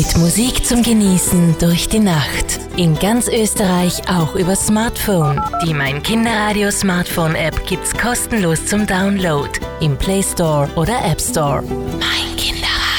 Mit Musik zum Genießen durch die Nacht. In ganz Österreich auch über Smartphone. Die Mein Kinderradio Smartphone App gibt's kostenlos zum Download im Play Store oder App Store.